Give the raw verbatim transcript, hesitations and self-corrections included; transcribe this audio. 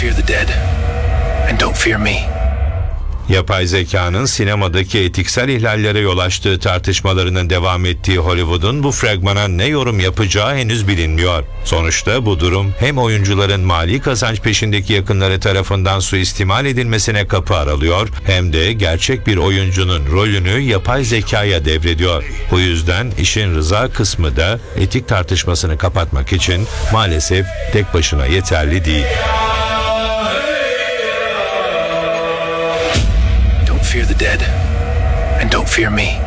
fear the dead and don't fear me. Yapay zekanın sinemadaki etiksel ihlallere yol açtığı tartışmalarının devam ettiği Hollywood'un bu fragmana ne yorum yapacağı henüz bilinmiyor. Sonuçta bu durum hem oyuncuların mali kazanç peşindeki yakınları tarafından suistimal edilmesine kapı aralıyor, hem de gerçek bir oyuncunun rolünü yapay zekaya devrediyor. Bu yüzden işin rıza kısmı da etik tartışmasını kapatmak için maalesef tek başına yeterli değil. Fear the dead and don't fear me.